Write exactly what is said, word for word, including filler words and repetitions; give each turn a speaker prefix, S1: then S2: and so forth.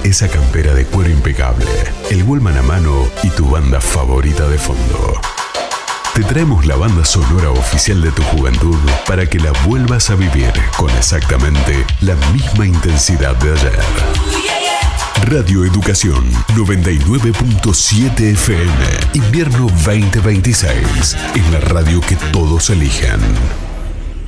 S1: esa campera de cuero impecable, el Walkman a mano y tu banda favorita de fondo. Te traemos la banda sonora oficial de tu juventud para que la vuelvas a vivir con exactamente la misma intensidad de ayer. Radio Educación noventa y nueve punto siete F M, invierno veinte veintiséis, en la radio que todos eligen.